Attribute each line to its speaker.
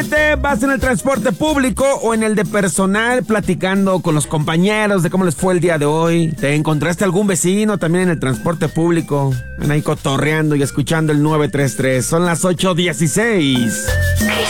Speaker 1: ¿Vas en el transporte público o en el de personal platicando con los compañeros de cómo les fue el día de hoy? ¿Te encontraste algún vecino también en el transporte público? Ven ahí cotorreando y escuchando el 933. Son las 8:16.